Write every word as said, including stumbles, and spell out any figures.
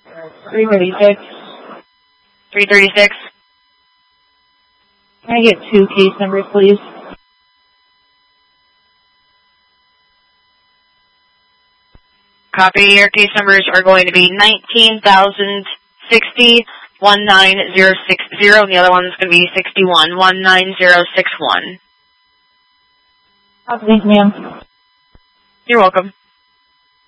three thirty-six. three thirty-six. Can I get two case numbers, please? Copy. Your case numbers are going to be nineteen thousand sixty, one nine zero six zero, and the other one is going to be sixty-one, one nine zero six one. Copy, ma'am. You're welcome.